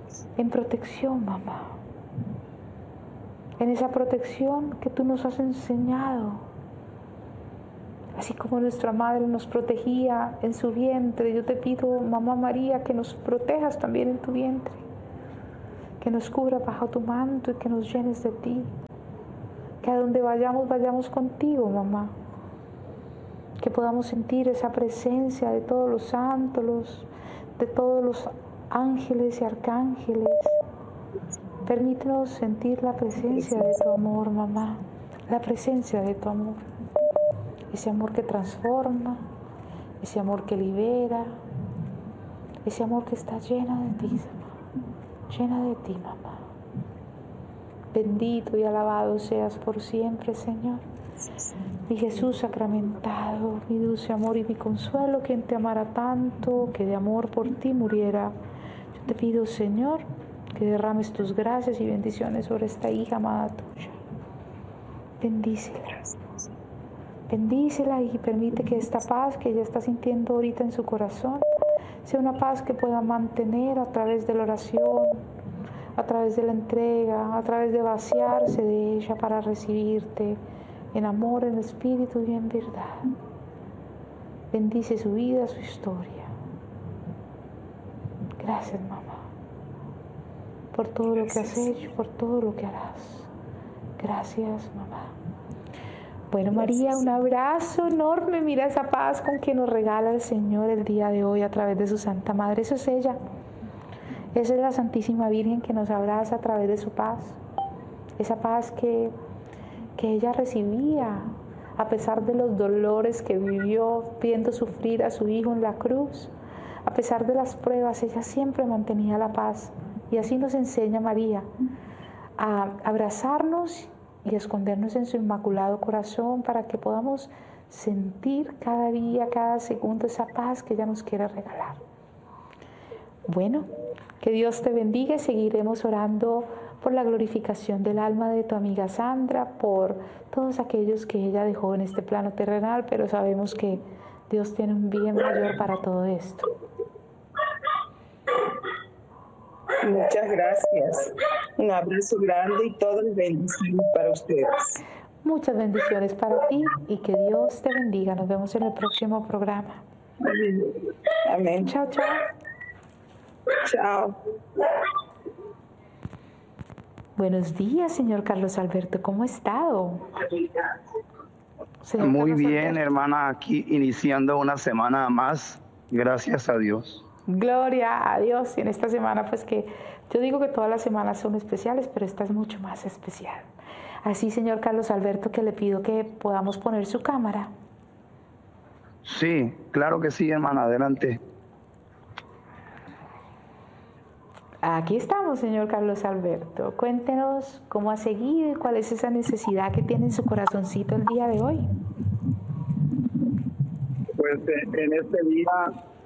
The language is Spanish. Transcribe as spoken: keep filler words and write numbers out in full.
en protección, mamá. En esa protección que tú nos has enseñado. Así como nuestra madre nos protegía en su vientre, yo te pido, mamá María, que nos protejas también en tu vientre. Que nos cubra bajo tu manto y que nos llenes de ti. Que a donde vayamos, vayamos contigo, mamá. Que podamos sentir esa presencia de todos los santos, los, de todos los ángeles y arcángeles. Permítenos sentir la presencia de tu amor, mamá. La presencia de tu amor. Ese amor que transforma, ese amor que libera, ese amor que está lleno de ti, mamá. Llena de ti, mamá. Bendito y alabado seas por siempre, Señor. Mi Jesús sacramentado, mi dulce amor y mi consuelo, quien te amara tanto, que de amor por ti muriera. Yo te pido, Señor, que derrames tus gracias y bendiciones sobre esta hija amada tuya. Bendícela. Bendícela y permite que esta paz que ella está sintiendo ahorita en su corazón sea una paz que pueda mantener a través de la oración, a través de la entrega, a través de vaciarse de ella para recibirte en amor, en espíritu y en verdad. Bendice su vida, su historia. Gracias, mamá, por todo lo que has hecho, por todo lo que harás. Gracias, mamá. Bueno, María, un abrazo enorme. Mira esa paz con que nos regala el Señor el día de hoy a través de su Santa Madre. Eso es ella. Esa es la Santísima Virgen que nos abraza a través de su paz. Esa paz que, que ella recibía a pesar de los dolores que vivió viendo sufrir a su Hijo en la cruz. A pesar de las pruebas, ella siempre mantenía la paz. Y así nos enseña María a abrazarnos y escondernos en su inmaculado corazón para que podamos sentir cada día, cada segundo esa paz que ella nos quiere regalar. Bueno, que Dios te bendiga y seguiremos orando por la glorificación del alma de tu amiga Sandra, por todos aquellos que ella dejó en este plano terrenal, pero sabemos que Dios tiene un bien mayor para todo esto. Muchas gracias. Un abrazo grande y todas las bendiciones para ustedes. Muchas bendiciones para ti y que Dios te bendiga. Nos vemos en el próximo programa. Amén. Chao, chao. Chao. Buenos días, señor Carlos Alberto. ¿Cómo ha estado? Señor Muy Carlos bien, Alberto. Hermana, aquí iniciando una semana más. Gracias a Dios. Gloria a Dios. Y en esta semana, pues que yo digo que todas las semanas son especiales, pero esta es mucho más especial. Así, señor Carlos Alberto, que le pido que podamos poner su cámara. Sí, claro que sí, hermana. Adelante. Aquí estamos, señor Carlos Alberto. Cuéntenos cómo ha seguido y cuál es esa necesidad que tiene en su corazoncito el día de hoy. Pues en este día